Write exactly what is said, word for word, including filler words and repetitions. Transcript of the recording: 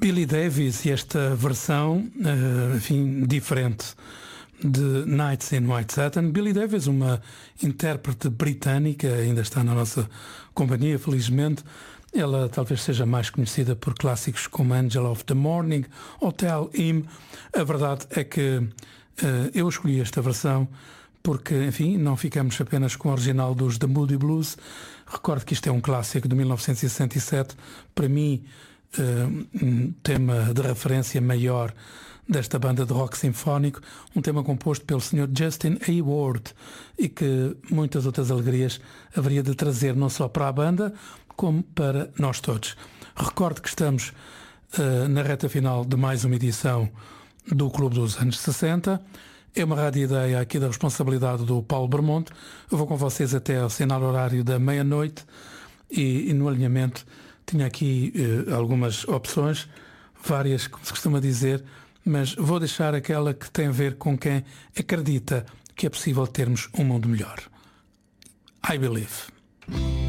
Billy Davis e esta versão, uh, enfim, diferente de Nights in White Satin. Billy Davis, uma intérprete britânica, ainda está na nossa companhia, felizmente. Ela talvez seja mais conhecida por clássicos como Angel of the Morning ou Tell Him. A verdade é que uh, eu escolhi esta versão porque, enfim, não ficamos apenas com o original dos The Moody Blues. Recordo que isto é um clássico de mil novecentos e sessenta e sete. Para mim, uh, um tema de referência maior desta banda de rock sinfónico, um tema composto pelo senhor Justin Hayward e que muitas outras alegrias haveria de trazer não só para a banda, como para nós todos. Recordo que estamos uh, na reta final de mais uma edição do Clube dos Anos sessenta. É uma rádio ideia aqui da responsabilidade do Paulo Bermonte. Eu vou com vocês até ao sinal horário da meia-noite e, e no alinhamento tinha aqui uh, algumas opções, várias, como se costuma dizer, mas vou deixar aquela que tem a ver com quem acredita que é possível termos um mundo melhor. I Believe.